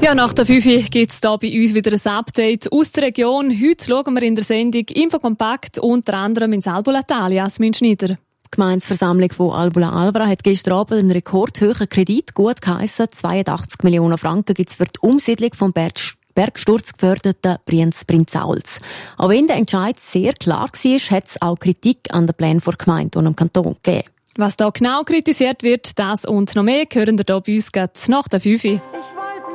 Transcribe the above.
Ja, nach der 5 gibt es hier bei uns wieder ein Update aus der Region. Heute schauen wir in der Sendung Infokompakt unter anderem ins Albo L'Italia. Jasmin Schneider. Die Gemeindeversammlung von Albula Alvara hat gestern Abend einen rekordhohen Kredit gut geheissen. 82 Millionen Franken gibt es für die Umsiedlung vom bergsturzgeförderten Brienz-Brimzauls. Auch wenn der Entscheid sehr klar war, hat es auch Kritik an den Plänen der Gemeinde und dem Kanton gegeben. Was da genau kritisiert wird, das und noch mehr, hören wir hier bei uns nach der 5.